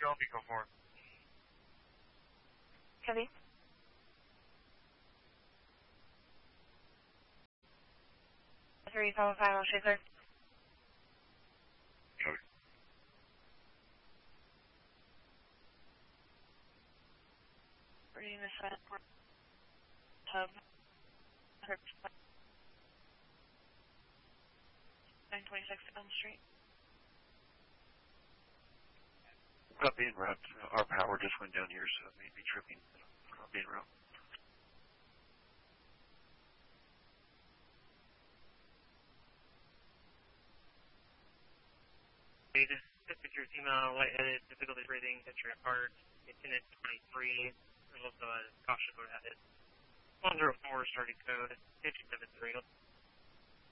Shelby, go for it. Copy. Three, Papa 5, I'll shoot clear. Copy. Reading this side. Hub. 926 Elm Street. Copy en route. Our power just went down here, so it may be tripping. Copy en route. Just picture email, lightheaded, difficulty breathing, picture of heart, Lieutenant 23. There's also a caution code added. 104 starting code, 5730.